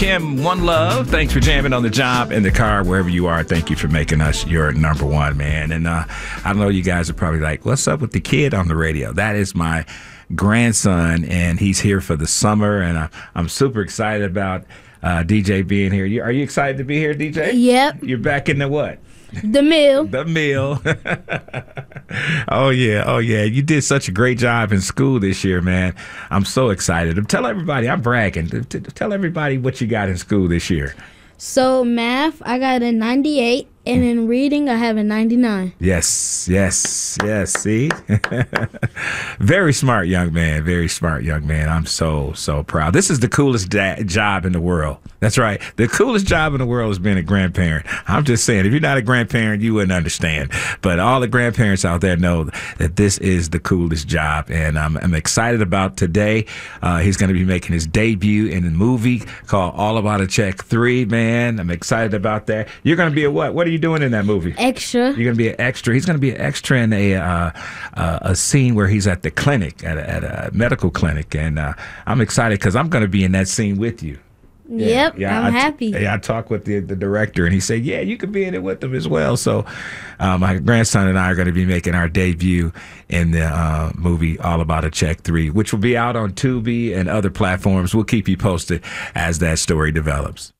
Kim, one love. Thanks for jamming on the job, in the car, wherever you are. Thank you for making us your number one, man. And I know you guys are probably like, what's up with the kid on the radio? That is my grandson, and he's here for the summer, and I'm super excited about DJ being here. Are you excited to be here, DJ? Yep. You're back in the what? The mill. The mill. Oh, yeah. You did such a great job in school this year, man. I'm so excited. Tell everybody, I'm bragging. Tell everybody what you got in school this year. So, math, I got a 98, and in reading, I have a 99. Yes. See? Very smart young man. I'm so proud. This is the coolest job in the world. That's right. The coolest job in the world is being a grandparent. I'm just saying, if you're not a grandparent, you wouldn't understand. But all the grandparents out there know that this is the coolest job. And I'm excited about today. He's going to be making his debut in a movie called All About a Check 3, man. I'm excited about that. You're going to be a what? What are you doing in that movie? Extra. You're going to be an extra. He's going to be an extra in a scene where he's at the clinic, at a medical clinic. And I'm excited because I'm going to be in that scene with you. Yep, I'm happy. I talked with the director, and he said, yeah, you could be in it with them as well. So my grandson and I are going to be making our debut in the movie All About a Check 3, which will be out on Tubi and other platforms. We'll keep you posted as that story develops.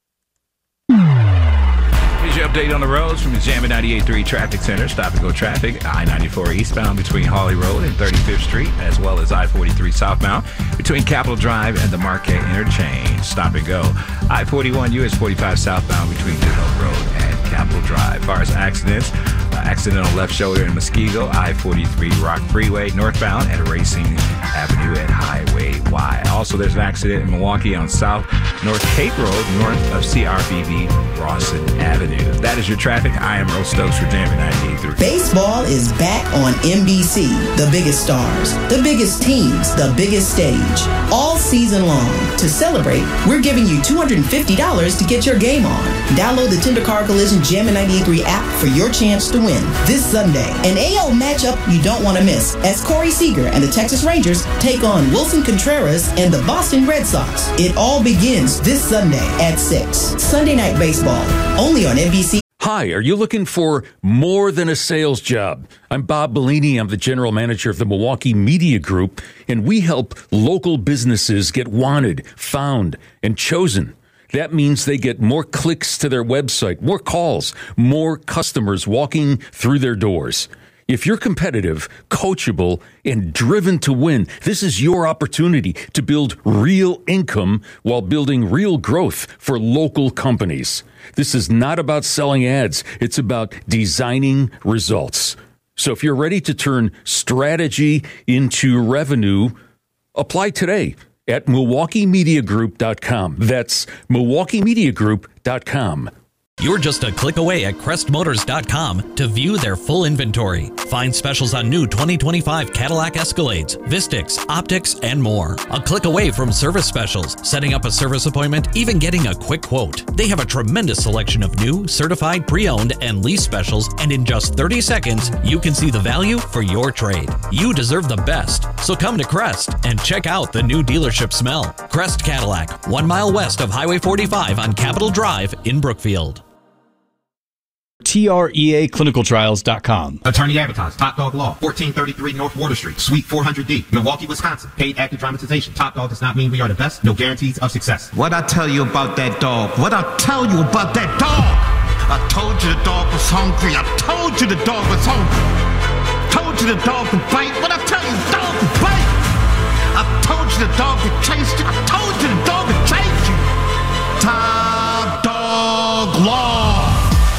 Here's your update on the roads from the Jammin' 98.3 Traffic Center. Stop and go traffic. I-94 eastbound between Hawley Road and 35th Street, as well as I-43 southbound between Capitol Drive and the Marquette Interchange. Stop and go. I-41 US 45 southbound between Dillon Road and Capitol Drive. As far as accidents, accident on left shoulder in Muskego, I-43 Rock Freeway northbound and Racing Avenue at Highway Y. Also, there's an accident in Milwaukee on South North Cape Road, north of CRBB Rawson Avenue. That is your traffic. I am Earl Stokes for Jammin' 98.3. Baseball is back on NBC. The biggest stars, the biggest teams, the biggest stage. All season long. To celebrate, we're giving you $250 to get your game on. Download the Tender Car Collision Jammin' 98.3 app for your chance to win this Sunday. An AL matchup you don't want to miss as Corey Seager and the Texas Rangers take on Wilson Contreras and the Boston Red Sox. It all begins this Sunday at 6. Sunday Night Baseball, only on NBC. Hi, are you looking for more than a sales job? I'm Bob Bellini. I'm the general manager of the Milwaukee Media Group, and we help local businesses get wanted, found, and chosen. That means they get more clicks to their website, more calls, more customers walking through their doors. If you're competitive, coachable, and driven to win, this is your opportunity to build real income while building real growth for local companies. This is not about selling ads. It's about designing results. So if you're ready to turn strategy into revenue, apply today at MilwaukeeMediaGroup.com. That's MilwaukeeMediaGroup.com. You're just a click away at CrestMotors.com to view their full inventory. Find specials on new 2025 Cadillac Escalades, Vistix, Optics, and more. A click away from service specials, setting up a service appointment, even getting a quick quote. They have a tremendous selection of new, certified, pre-owned, and lease specials, and in just 30 seconds, you can see the value for your trade. You deserve the best, so come to Crest and check out the new dealership smell. Crest Cadillac, 1 mile west of Highway 45 on Capitol Drive in Brookfield. TREAClinicaltrials.com. Attorney advertised. Top Dog Law. 1433 North Water Street. Suite 400D. Milwaukee, Wisconsin. Paid active dramatization. Top Dog does not mean we are the best. No guarantees of success. What I tell you about that dog? What I tell you about that dog? I told you the dog was hungry. I told you the dog was hungry. Told you the dog would bite. What I tell